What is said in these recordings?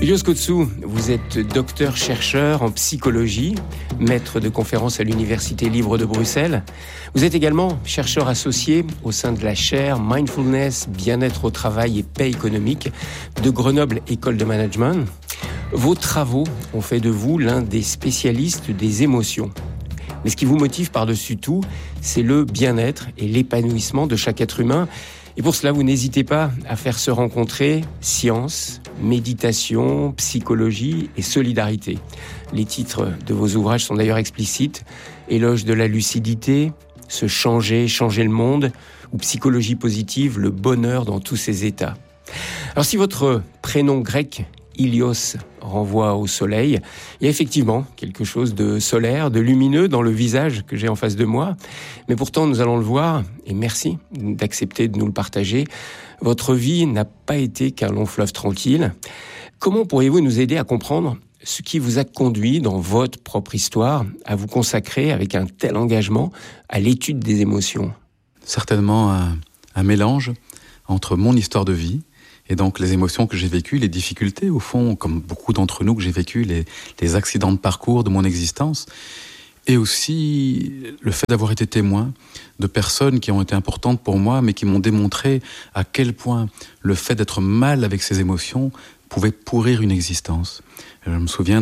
Ilios Kotsou, vous êtes docteur-chercheur en psychologie, maître de conférences à l'Université libre de Bruxelles. Vous êtes également chercheur associé au sein de la chaire Mindfulness, bien-être au travail et paix économique de Grenoble École de Management. Vos travaux ont fait de vous l'un des spécialistes des émotions. Mais ce qui vous motive par-dessus tout, c'est le bien-être et l'épanouissement de chaque être humain. Et pour cela, vous n'hésitez pas à faire se rencontrer science, méditation, psychologie et solidarité. Les titres de vos ouvrages sont d'ailleurs explicites. Éloge de la lucidité, se changer le monde, ou psychologie positive, le bonheur dans tous ses états. Alors si votre prénom grec, Ilios, renvoie au soleil, il y a effectivement quelque chose de solaire, de lumineux dans le visage que j'ai en face de moi. Mais pourtant, nous allons le voir, et merci d'accepter de nous le partager, votre vie n'a pas été qu'un long fleuve tranquille. Comment pourriez-vous nous aider à comprendre ce qui vous a conduit dans votre propre histoire à vous consacrer avec un tel engagement à l'étude des émotions ? Certainement un mélange entre mon histoire de vie et donc les émotions que j'ai vécues, les difficultés au fond, comme beaucoup d'entre nous que j'ai vécu, les accidents de parcours de mon existence, et aussi le fait d'avoir été témoin de personnes qui ont été importantes pour moi, mais qui m'ont démontré à quel point le fait d'être mal avec ses émotions pouvait pourrir une existence. Je me souviens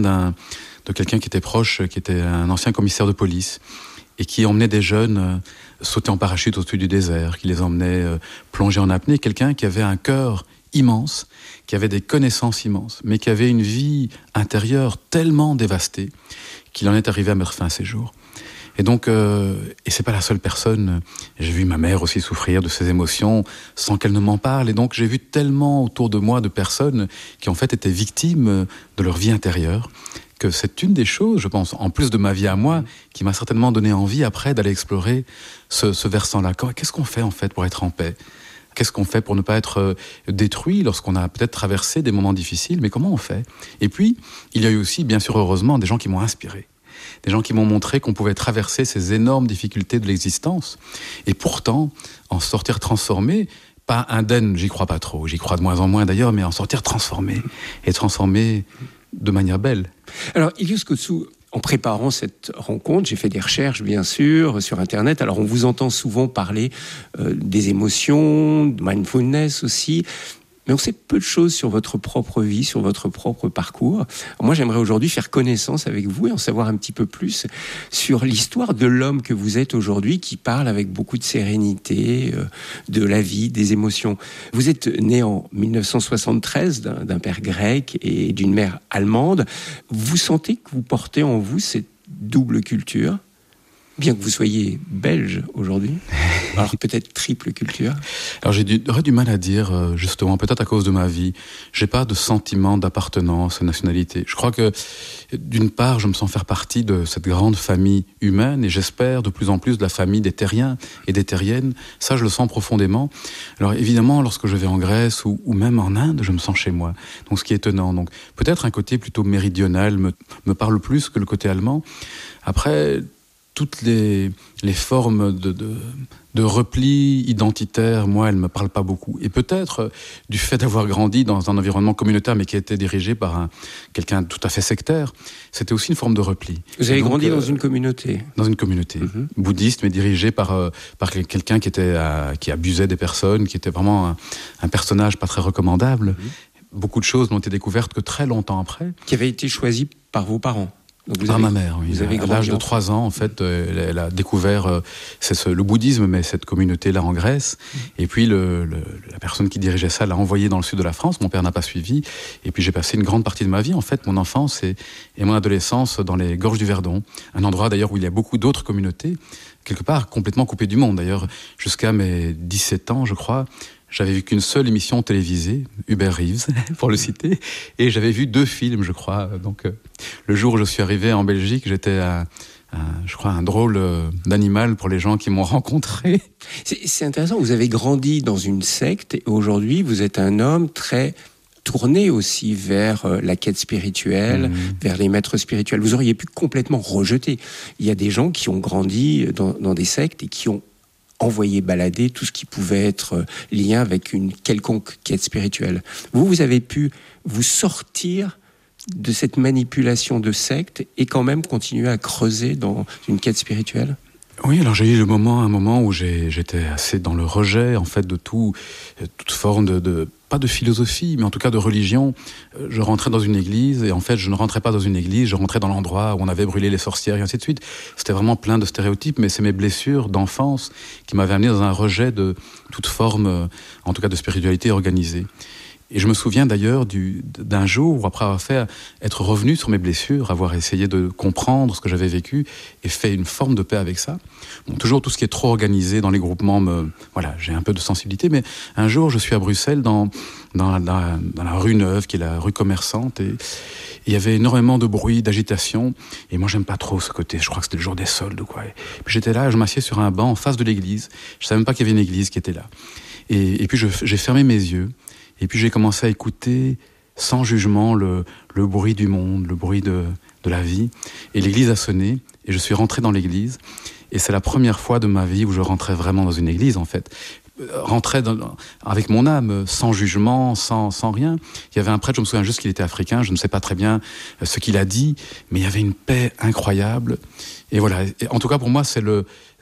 de quelqu'un qui était proche, qui était un ancien commissaire de police, et qui emmenait des jeunes sauter en parachute au-dessus du désert, qui les emmenait plonger en apnée, quelqu'un qui avait un cœur immense, qui avait des connaissances immenses, mais qui avait une vie intérieure tellement dévastée qu'il en est arrivé à mettre fin à ses jours. Et donc, et c'est pas la seule personne. J'ai vu ma mère aussi souffrir de ses émotions sans qu'elle ne m'en parle. Et donc, j'ai vu tellement autour de moi de personnes qui en fait étaient victimes de leur vie intérieure, que c'est une des choses, je pense, en plus de ma vie à moi, qui m'a certainement donné envie après d'aller explorer ce versant-là. Qu'est-ce qu'on fait en fait pour être en paix ? Qu'est-ce qu'on fait pour ne pas être détruit lorsqu'on a peut-être traversé des moments difficiles ? Mais comment on fait ? Et puis, il y a eu aussi, bien sûr, heureusement, des gens qui m'ont inspiré. Des gens qui m'ont montré qu'on pouvait traverser ces énormes difficultés de l'existence et pourtant en sortir transformé, pas indemne, j'y crois pas trop, j'y crois de moins en moins d'ailleurs, mais en sortir transformé et transformé de manière belle. Alors, Ilios Kotsou, en préparant cette rencontre, j'ai fait des recherches, bien sûr, sur Internet. Alors, on vous entend souvent parler des émotions, de mindfulness aussi, mais on sait peu de choses sur votre propre vie, sur votre propre parcours. Alors, moi, j'aimerais aujourd'hui faire connaissance avec vous et en savoir un petit peu plus sur l'histoire de l'homme que vous êtes aujourd'hui, qui parle avec beaucoup de sérénité de la vie, des émotions. Vous êtes né en 1973 d'un père grec et d'une mère allemande. Vous sentez que vous portez en vous cette double culture ? Bien que vous soyez belge aujourd'hui, alors peut-être triple culture. Alors j'aurais du mal à dire, justement, peut-être à cause de ma vie. J'ai pas de sentiment d'appartenance à nationalité. Je crois que, d'une part, je me sens faire partie de cette grande famille humaine et j'espère de plus en plus de la famille des terriens et des terriennes. Ça, je le sens profondément. Alors évidemment, lorsque je vais en Grèce ou même en Inde, je me sens chez moi. Donc ce qui est étonnant. Donc peut-être un côté plutôt méridional me parle plus que le côté allemand. Après, toutes les formes de repli identitaire, moi, elles ne me parlent pas beaucoup. Et peut-être, du fait d'avoir grandi dans un environnement communautaire, mais qui a été dirigé par quelqu'un de tout à fait sectaire, c'était aussi une forme de repli. Vous avez grandi dans une communauté ? Dans une communauté bouddhiste, mais dirigée par quelqu'un qui abusait des personnes, qui était vraiment un personnage pas très recommandable. Beaucoup de choses n'ont été découvertes que très longtemps après. Qui avait été choisi par vos parents ? Par ma mère, oui. À l'âge de 3 ans, en fait, elle a découvert le bouddhisme, mais cette communauté-là en Grèce. Et puis, la personne qui dirigeait ça l'a envoyée dans le sud de la France. Mon père n'a pas suivi. Et puis, j'ai passé une grande partie de ma vie, en fait, mon enfance et mon adolescence dans les gorges du Verdon. Un endroit, d'ailleurs, où il y a beaucoup d'autres communautés, quelque part complètement coupées du monde. D'ailleurs, jusqu'à mes 17 ans, je crois, j'avais vu qu'une seule émission télévisée, Hubert Reeves, pour le citer, et j'avais vu 2 films, je crois. Donc, le jour où je suis arrivé en Belgique, j'étais je crois, un drôle d'animal pour les gens qui m'ont rencontré. C'est intéressant, vous avez grandi dans une secte, et aujourd'hui, vous êtes un homme très tourné aussi vers la quête spirituelle, vers les maîtres spirituels. Vous auriez pu complètement rejeter. Il y a des gens qui ont grandi dans des sectes et qui ont envoyer balader tout ce qui pouvait être lien avec une quelconque quête spirituelle. Vous avez pu vous sortir de cette manipulation de secte et quand même continuer à creuser dans une quête spirituelle? Oui, alors j'ai eu un moment où j'étais assez dans le rejet, en fait, de toute forme pas de philosophie, mais en tout cas de religion. Je rentrais dans une église, et en fait, je ne rentrais pas dans une église, je rentrais dans l'endroit où on avait brûlé les sorcières, et ainsi de suite. C'était vraiment plein de stéréotypes, mais c'est mes blessures d'enfance qui m'avaient amené dans un rejet de toute forme, en tout cas de spiritualité organisée. Et je me souviens d'ailleurs d'un jour où, après avoir être revenu sur mes blessures, avoir essayé de comprendre ce que j'avais vécu et fait une forme de paix avec ça. Bon, toujours tout ce qui est trop organisé dans les groupements, voilà, j'ai un peu de sensibilité, mais un jour je suis à Bruxelles dans la rue Neuve, qui est la rue commerçante, et il y avait énormément de bruit, d'agitation, et moi j'aime pas trop ce côté, je crois que c'était le jour des soldes ou quoi. Et puis j'étais là, je m'assieds sur un banc en face de l'église, je savais même pas qu'il y avait une église qui était là. Et puis j'ai fermé mes yeux. Et puis j'ai commencé à écouter sans jugement le bruit du monde, le bruit de la vie. Et l'église a sonné, et je suis rentré dans l'église. Et c'est la première fois de ma vie où je rentrais vraiment dans une église, en fait. Rentrais avec mon âme, sans jugement, sans rien. Il y avait un prêtre, je me souviens juste qu'il était africain, je ne sais pas très bien ce qu'il a dit, mais il y avait une paix incroyable. Et voilà, et en tout cas pour moi, c'est